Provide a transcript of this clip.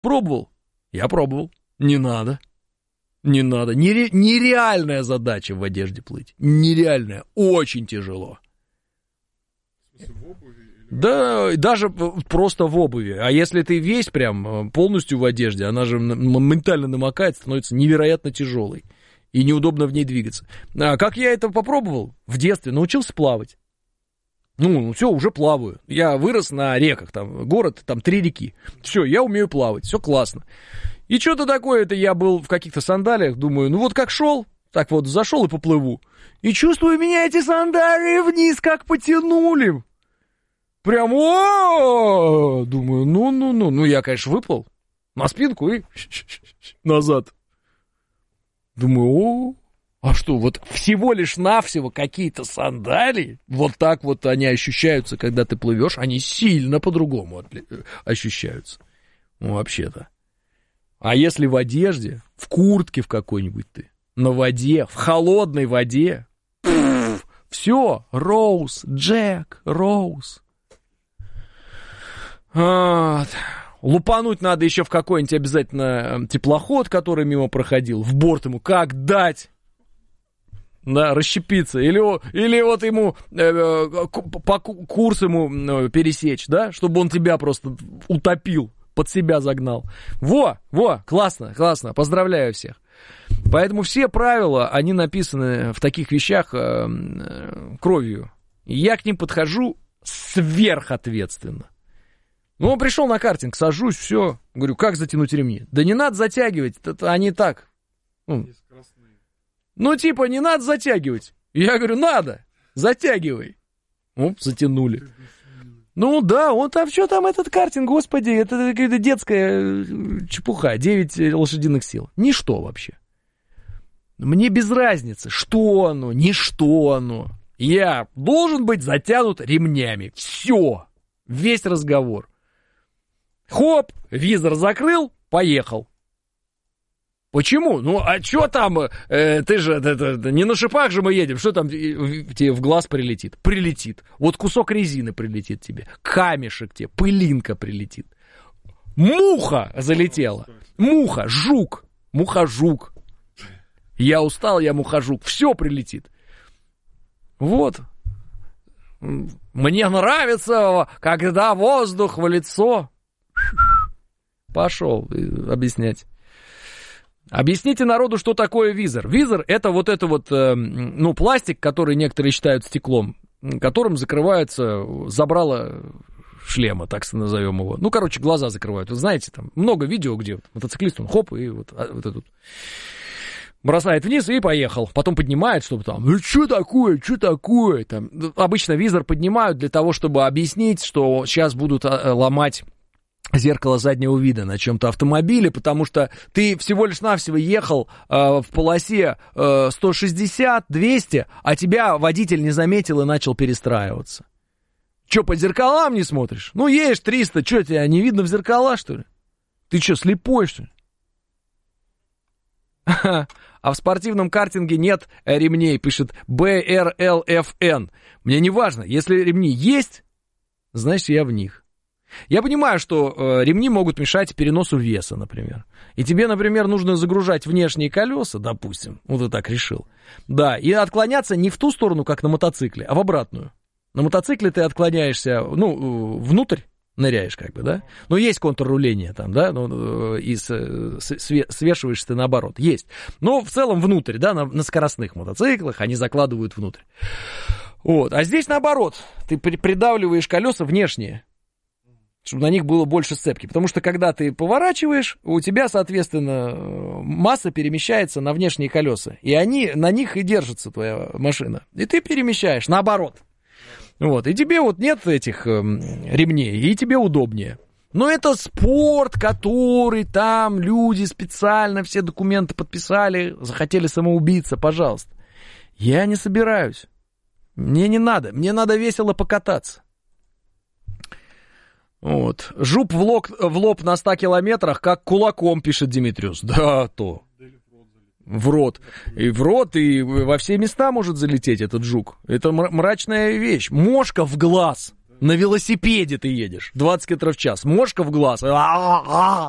Пробовал? Я пробовал. Не надо. Не надо. Нереальная задача в одежде плыть. Нереальная. Очень тяжело. В смысле, в обуви? Да, даже просто в обуви. А если ты весь прям полностью в одежде, она же моментально намокает, становится невероятно тяжелой. И неудобно в ней двигаться. А как я это попробовал? В детстве научился плавать. Ну, все, уже плаваю. Я вырос на реках, там, город, там 3 реки. Все, я умею плавать, все классно. И что-то такое, это я был в каких-то сандалиях, думаю, ну вот как шел, так вот зашел и поплыву. И чувствую, меня эти сандалии вниз как потянули. Прям, думаю, ну, я, конечно, выплыл на спинку и назад. Думаю, а что, вот всего лишь навсего какие-то сандалии, вот так вот они ощущаются, когда ты плывешь, они сильно по-другому ощущаются, ну, вообще-то. А если в одежде, в куртке в какой-нибудь ты, на воде, в холодной воде, все, Роуз, Джек, Роуз. Вот. Лупануть надо еще в какой-нибудь обязательно теплоход, который мимо проходил, в борт ему как дать, да, расщепиться, или вот ему по курс ему пересечь, да, чтобы он тебя просто утопил, под себя загнал. Во, классно, поздравляю всех. Поэтому все правила, они написаны в таких вещах кровью. И я к ним подхожу сверхответственно. Ну, он пришел на картинг, сажусь, все. Говорю, как затянуть ремни? Да не надо затягивать, они так. Ну, типа, не надо затягивать. Я говорю, надо, затягивай. Ну, затянули. Ну, да, он там, что там этот картинг, господи, это какая-то детская чепуха, 9 лошадиных сил. Ничто вообще. Мне без разницы, что оно, не что оно. Я должен быть затянут ремнями. Все, весь разговор. Хоп, визор закрыл, поехал. Почему? Ну, а что там, ты же, не на шипах же мы едем, что там тебе в глаз прилетит? Прилетит. Вот кусок резины прилетит тебе, камешек тебе, пылинка прилетит. Муха залетела. Муха, жук. Муха-жук. Я устал, я муха-жук. Все прилетит. Вот. Мне нравится, когда воздух в лицо. Пошел объяснять. Объясните народу, что такое визор. Визор — это вот пластик, который некоторые считают стеклом, которым закрывается забрало шлема, так назовем его. Ну, короче, глаза закрывают. Вы знаете, там много видео, где мотоциклист, он хоп, и вот этот бросает вниз и поехал. Потом поднимает, чтобы там, что такое? Там, обычно визор поднимают для того, чтобы объяснить, что сейчас будут ломать зеркало заднего вида на чем-то автомобиле, потому что ты всего лишь навсего ехал в полосе 160-200, а тебя водитель не заметил и начал перестраиваться. Че, по зеркалам не смотришь? Ну, едешь 300, что, тебя не видно в зеркала, что ли? Ты что, слепой, что ли? А в спортивном картинге нет ремней, пишет BRLFN. Мне не важно, если ремни есть, значит, я в них. Я понимаю, что ремни могут мешать переносу веса, например. И тебе, например, нужно загружать внешние колеса, допустим, вот ты так решил. Да, и отклоняться не в ту сторону, как на мотоцикле, а в обратную. На мотоцикле ты отклоняешься, внутрь ныряешь, как бы, да? Но есть контрруление там, да, и свешиваешься ты наоборот, есть. Но в целом внутрь, да, на скоростных мотоциклах они закладывают внутрь. Вот, а здесь наоборот, ты придавливаешь колеса внешние, чтобы на них было больше сцепки. Потому что, когда ты поворачиваешь, у тебя, соответственно, масса перемещается на внешние колеса. И на них и держится твоя машина. И ты перемещаешь наоборот. Вот. И тебе вот нет этих ремней, и тебе удобнее. Но это спорт, который там люди специально все документы подписали, захотели самоубиться, пожалуйста. Я не собираюсь. Мне не надо. Мне надо весело покататься. Вот. Жуп в лоб на 100 километрах, как кулаком, пишет Димитриус. Да, то. В рот. И в рот, и во все места может залететь этот жук. Это мрачная вещь. Мошка в глаз. На велосипеде ты едешь. 20 км в час. Мошка в глаз.